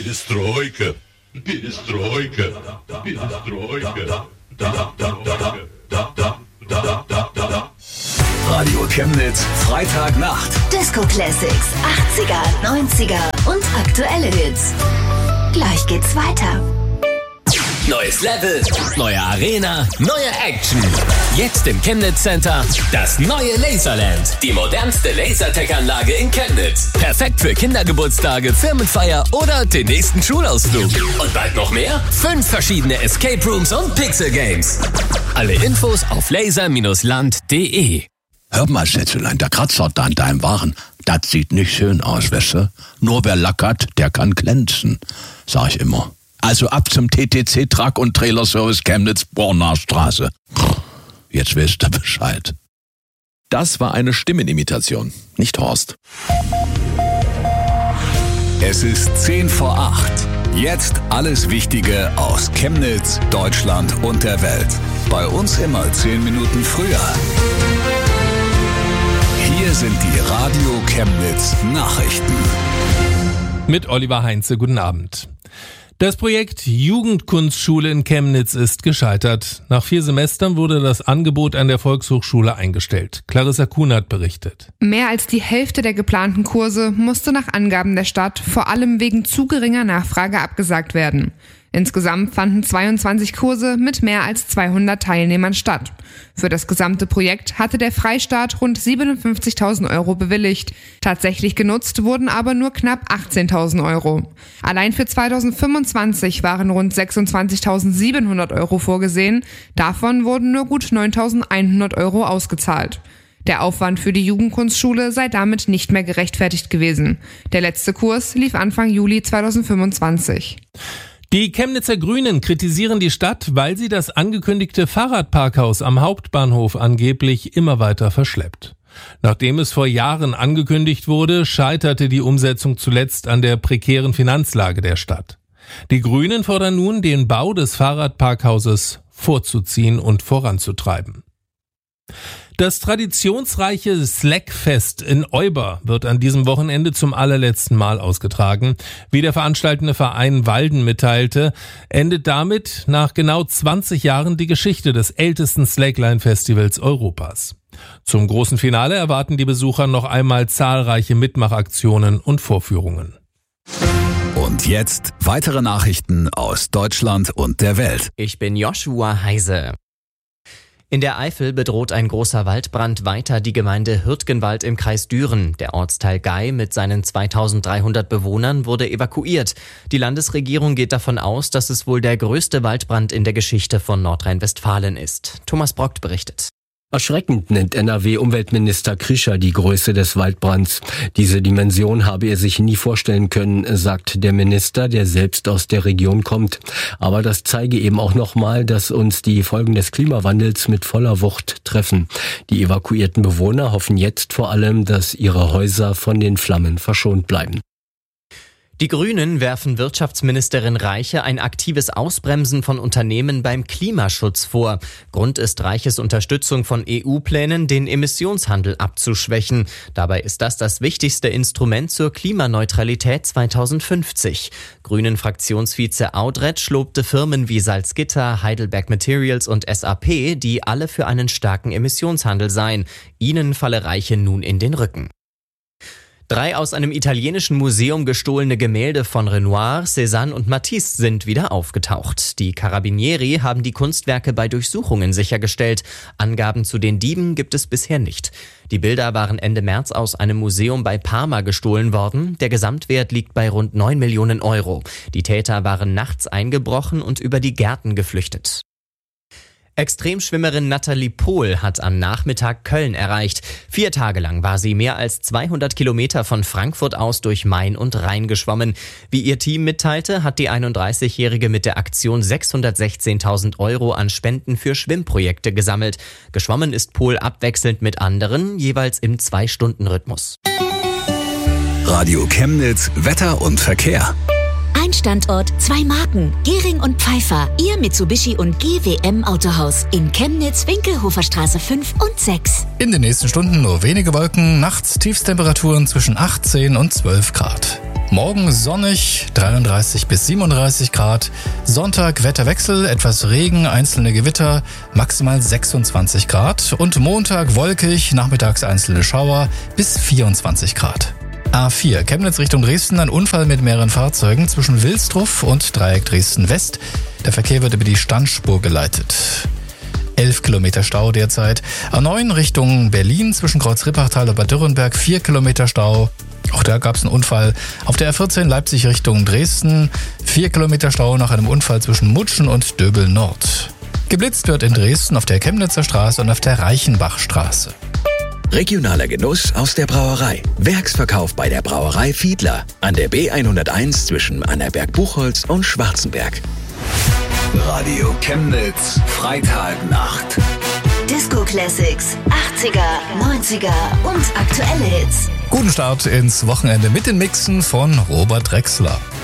Perestroika. Radio Chemnitz, Freitagnacht. Disco Classics, 80er, 90er und aktuelle Hits. Gleich geht's weiter. Neues Level, neue Arena, neue Action. Jetzt im Chemnitz Center das neue Laserland. Die modernste Lasertech-Anlage in Chemnitz. Perfekt für Kindergeburtstage, Firmenfeier oder den nächsten Schulausflug. Und bald noch mehr? 5 verschiedene Escape Rooms und Pixel Games. Alle Infos auf laser-land.de. Hör mal, Schätzelein, der Kratzer da an deinem Waren, das sieht nicht schön aus, weißt du? Nur wer Lack hat, der kann glänzen, sag ich immer. Also ab zum TTC Truck und Trailer Service Chemnitz, Bornaer Straße. Jetzt wisst ihr Bescheid. Das war eine Stimmenimitation, nicht Horst. Es ist 10 vor 8. Jetzt alles Wichtige aus Chemnitz, Deutschland und der Welt. Bei uns immer 10 Minuten früher. Hier sind die Radio Chemnitz Nachrichten. Mit Oliver Heinze, guten Abend. Das Projekt Jugendkunstschule in Chemnitz ist gescheitert. Nach 4 Semestern wurde das Angebot an der Volkshochschule eingestellt. Clarissa Kunert berichtet. Mehr als die Hälfte der geplanten Kurse musste nach Angaben der Stadt vor allem wegen zu geringer Nachfrage abgesagt werden. Insgesamt fanden 22 Kurse mit mehr als 200 Teilnehmern statt. Für das gesamte Projekt hatte der Freistaat rund 57.000 Euro bewilligt. Tatsächlich genutzt wurden aber nur knapp 18.000 Euro. Allein für 2025 waren rund 26.700 Euro vorgesehen. Davon wurden nur gut 9.100 Euro ausgezahlt. Der Aufwand für die Jugendkunstschule sei damit nicht mehr gerechtfertigt gewesen. Der letzte Kurs lief Anfang Juli 2025. Die Chemnitzer Grünen kritisieren die Stadt, weil sie das angekündigte Fahrradparkhaus am Hauptbahnhof angeblich immer weiter verschleppt. Nachdem es vor Jahren angekündigt wurde, scheiterte die Umsetzung zuletzt an der prekären Finanzlage der Stadt. Die Grünen fordern nun, den Bau des Fahrradparkhauses vorzuziehen und voranzutreiben. Das traditionsreiche Slackfest in Euber wird an diesem Wochenende zum allerletzten Mal ausgetragen. Wie der veranstaltende Verein Walden mitteilte, endet damit nach genau 20 Jahren die Geschichte des ältesten Slackline-Festivals Europas. Zum großen Finale erwarten die Besucher noch einmal zahlreiche Mitmachaktionen und Vorführungen. Und jetzt weitere Nachrichten aus Deutschland und der Welt. Ich bin Joshua Heise. In der Eifel bedroht ein großer Waldbrand weiter die Gemeinde Hürtgenwald im Kreis Düren. Der Ortsteil Gei mit seinen 2300 Bewohnern wurde evakuiert. Die Landesregierung geht davon aus, dass es wohl der größte Waldbrand in der Geschichte von Nordrhein-Westfalen ist. Thomas Brockt berichtet. Erschreckend nennt NRW-Umweltminister Krischer die Größe des Waldbrands. Diese Dimension habe er sich nie vorstellen können, sagt der Minister, der selbst aus der Region kommt. Aber das zeige eben auch nochmal, dass uns die Folgen des Klimawandels mit voller Wucht treffen. Die evakuierten Bewohner hoffen jetzt vor allem, dass ihre Häuser von den Flammen verschont bleiben. Die Grünen werfen Wirtschaftsministerin Reiche ein aktives Ausbremsen von Unternehmen beim Klimaschutz vor. Grund ist Reiches Unterstützung von EU-Plänen, den Emissionshandel abzuschwächen. Dabei ist das wichtigste Instrument zur Klimaneutralität 2050. Grünen-Fraktionsvize Audretsch lobte Firmen wie Salzgitter, Heidelberg Materials und SAP, die alle für einen starken Emissionshandel seien. Ihnen falle Reiche nun in den Rücken. 3 aus einem italienischen Museum gestohlene Gemälde von Renoir, Cézanne und Matisse sind wieder aufgetaucht. Die Carabinieri haben die Kunstwerke bei Durchsuchungen sichergestellt. Angaben zu den Dieben gibt es bisher nicht. Die Bilder waren Ende März aus einem Museum bei Parma gestohlen worden. Der Gesamtwert liegt bei rund 9 Millionen Euro. Die Täter waren nachts eingebrochen und über die Gärten geflüchtet. Extremschwimmerin Nathalie Pohl hat am Nachmittag Köln erreicht. 4 Tage lang war sie mehr als 200 Kilometer von Frankfurt aus durch Main und Rhein geschwommen. Wie ihr Team mitteilte, hat die 31-Jährige mit der Aktion 616.000 Euro an Spenden für Schwimmprojekte gesammelt. Geschwommen ist Pohl abwechselnd mit anderen, jeweils im 2-Stunden-Rhythmus. Radio Chemnitz, Wetter und Verkehr. Ein Standort, 2 Marken. Gehring und Pfeiffer. Ihr Mitsubishi und GWM Autohaus. In Chemnitz, Winkelhoferstraße 5 und 6. In den nächsten Stunden nur wenige Wolken. Nachts Tiefstemperaturen zwischen 18 und 12 Grad. Morgen sonnig, 33 bis 37 Grad. Sonntag Wetterwechsel, etwas Regen, einzelne Gewitter, maximal 26 Grad. Und Montag wolkig, nachmittags einzelne Schauer, bis 24 Grad. A4 Chemnitz Richtung Dresden, ein Unfall mit mehreren Fahrzeugen zwischen Wilsdruff und Dreieck Dresden West. Der Verkehr wird über die Standspur geleitet. 11 Kilometer Stau derzeit. A9 Richtung Berlin zwischen Kreuz-Rippachtal und Bad Dürrenberg, 4 Kilometer Stau. Auch da gab es einen Unfall. Auf der R14 Leipzig Richtung Dresden, 4 Kilometer Stau nach einem Unfall zwischen Mutschen und Döbel Nord. Geblitzt wird in Dresden auf der Chemnitzer Straße und auf der Reichenbachstraße. Regionaler Genuss aus der Brauerei. Werksverkauf bei der Brauerei Fiedler an der B101 zwischen Annaberg-Buchholz und Schwarzenberg. Radio Chemnitz, Freitagnacht. Disco Classics, 80er, 90er und aktuelle Hits. Guten Start ins Wochenende mit den Mixen von Robert Drexler.